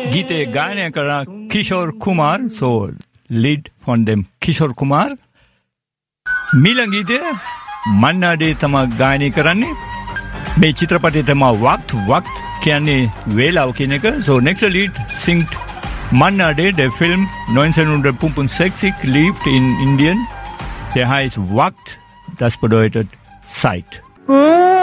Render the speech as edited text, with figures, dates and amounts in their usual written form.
ගීතේ ගායනය කරන Kishore Kumar so lead from them Kishore Kumar මීළඟ ගීතය මන්නා ඩේ තමයි ගායනය කරන්නේ මේ චිත්‍රපටයේ තමයි වක්ත් කියන්නේ වේලාව කියන එක so next lead singt Manna Day der Film 1965 lief in Indien der heißt Waqt das bedeutet Zeit